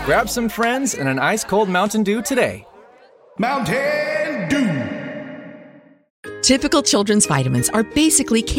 Grab some friends and an ice-cold Mountain Dew today. Mountain Dew. Typical children's vitamins are basically